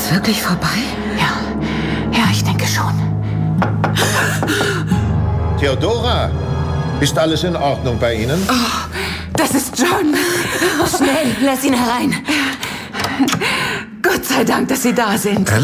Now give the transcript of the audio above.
es wirklich vorbei? Ja, ich denke schon. Theodora, ist alles in Ordnung bei Ihnen? Oh, das ist John. Schnell, lass ihn herein. Gott sei Dank, dass Sie da sind.